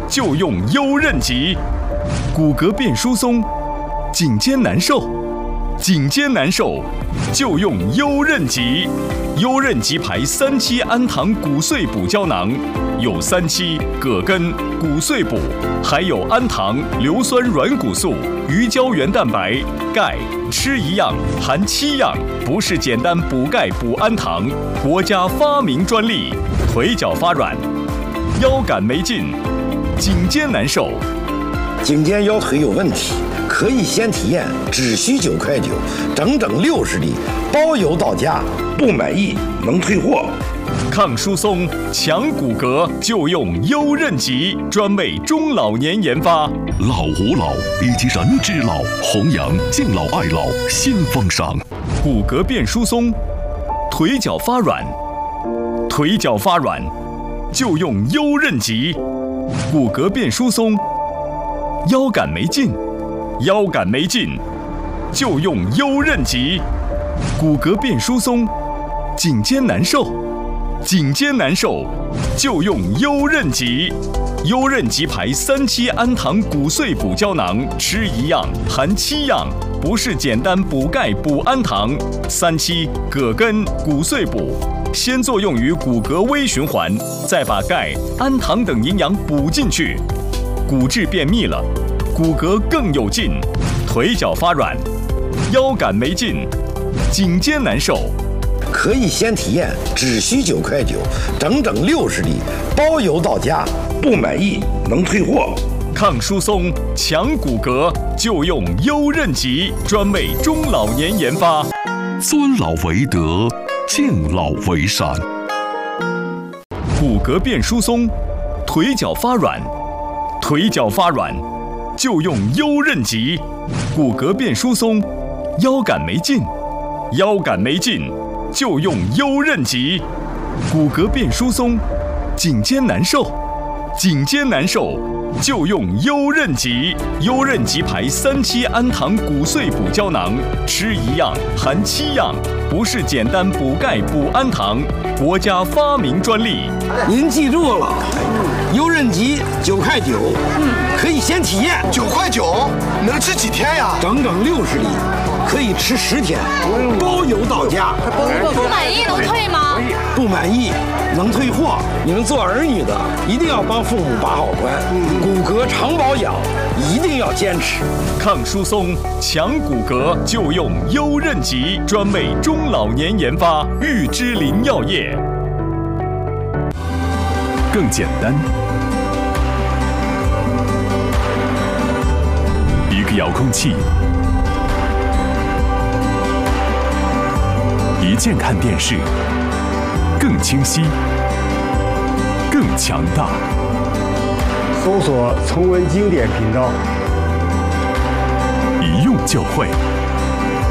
就用优韧极。骨骼变疏松，颈肩难受，颈肩难受就用优韧极。优韧极牌3期氨糖骨碎补胶囊，有3期葛根、骨碎补，还有氨糖、硫酸软骨素、鱼胶原蛋白、钙，吃一样含7样，不是简单补钙补氨糖，国家发明专利。腿脚发软，腰杆没劲，颈肩难受， 颈肩腰腿有问题，可以先体验，只需9块9，整整60粒，包邮到家，不满意能退货。 抗疏松、强骨骼就用优韧极，专为中老年研发。 老吾老以及人之老，弘扬敬老爱老新风尚。 骨骼变疏松，腿脚发软，腿脚发软就用优韧极。骨骼变疏松，腰杆没劲，腰杆没劲就用优韧极。骨骼变疏松，颈肩难受，颈肩难受就用优韧极。优韧极牌3期氨糖骨碎补胶囊，吃一样含7样，不是简单补钙补氨糖。3期葛根骨碎补，先作用于骨骼微循环，再把钙、氨糖等营养补进去，骨质变密了，骨骼更有劲，腿脚发软，腰杆没劲，颈肩难受。 可以先体验，只需9块9，整整60粒，包邮到家，不满意能退货。 抗疏松、强骨骼就用优韧极，专为中老年研发。 尊老为德，敬老为善。 骨骼变疏松，腿脚发软，腿脚发软就用优韧极。骨骼变疏松，腰杆没劲，腰杆没劲就用优韧极。骨骼变疏松，颈肩难受，颈肩难受就用优韧极。优韧极牌3期氨糖骨碎补胶囊，吃一样含7样，不是简单补钙补氨糖，国家发明专利。 您记住了，优韧极9块9，可以先体验。 9块9，能吃几天呀？ 整整60粒，可以吃10天，包邮到家。 不满意能退吗？ 不满意能退货。你们做儿女的一定要帮父母把好关，骨骼常保养一定要坚持。 抗疏松、强骨骼就用优韧极，专为中老年研发。玉芝林药业。 更简单，一个遥控器，一键看电视，更清晰，更强大。 搜索重温经典频道， 一用就会。